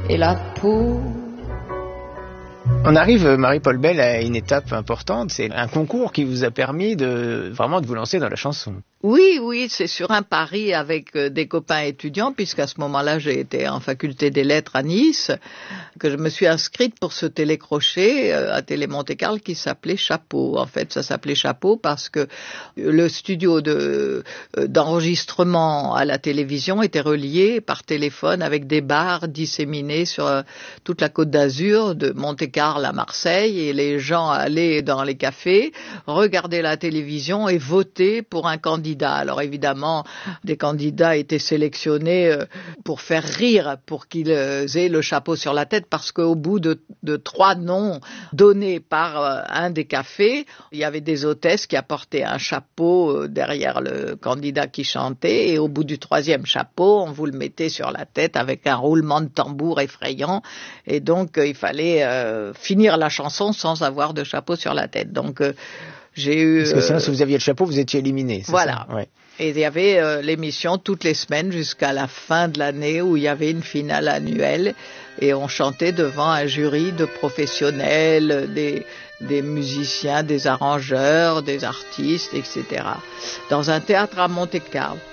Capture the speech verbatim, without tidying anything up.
et la peau. On arrive, Marie-Paule Bell, à une étape importante. C'est un concours qui vous a permis de vraiment de vous lancer dans la chanson. Oui, oui, c'est sur un pari avec des copains étudiants, puisqu'à ce moment-là, j'ai été en faculté des lettres à Nice, que je me suis inscrite pour ce télécrochet à Télé Monte-Carlo qui s'appelait Chapeau. En fait, ça s'appelait Chapeau parce que le studio de, d'enregistrement à la télévision était relié par téléphone avec des bars disséminés sur toute la Côte d'Azur, de Monte-Carlo à Marseille, et les gens allaient dans les cafés, regarder la télévision et voter pour un candidat. Alors évidemment, des candidats étaient sélectionnés pour faire rire, pour qu'ils aient le chapeau sur la tête, parce qu'au bout de, de trois noms donnés par un des cafés, il y avait des hôtesses qui apportaient un chapeau derrière le candidat qui chantait, et au bout du troisième chapeau, on vous le mettait sur la tête avec un roulement de tambour effrayant, et donc il fallait euh, finir la chanson sans avoir de chapeau sur la tête. Donc euh, j'ai eu... Parce que sinon, si vous aviez le chapeau, vous étiez éliminé. Voilà. Ça ouais. Et il y avait euh, l'émission toutes les semaines jusqu'à la fin de l'année où il y avait une finale annuelle et on chantait devant un jury de professionnels, des, des musiciens, des arrangeurs, des artistes, et cetera. Dans un théâtre à Monte-Carlo.